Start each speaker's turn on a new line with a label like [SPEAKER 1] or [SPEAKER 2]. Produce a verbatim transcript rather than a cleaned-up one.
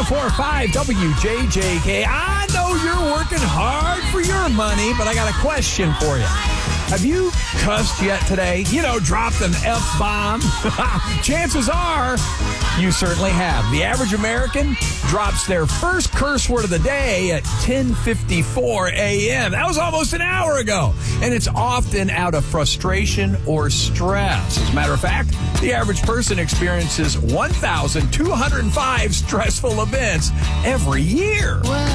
[SPEAKER 1] four five W J J K. I know you're working hard for your money, but I got a question for you. Have you cussed yet today? You know, dropped an F-bomb? Chances are you certainly have. The average American drops their first curse word of the day at ten fifty-four a.m. That was almost an hour ago. And it's often out of frustration or stress. As a matter of fact, the average person experiences one thousand two hundred five stressful events every year.